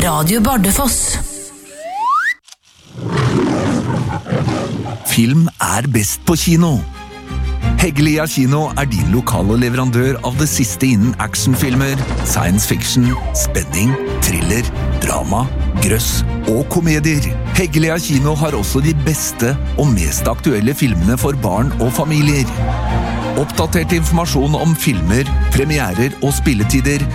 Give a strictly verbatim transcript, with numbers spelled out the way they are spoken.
Radio Bardufoss. Film er best på kino. Heggelia Kino er din lokale leverandør av det siste innen actionfilmer, science fiction, spenning, thriller, drama, grøss og komedier. Heggelia Kino har også de beste og mest aktuelle filmene for barn og familier. Oppdatert informasjon om filmer, premierer og spilletider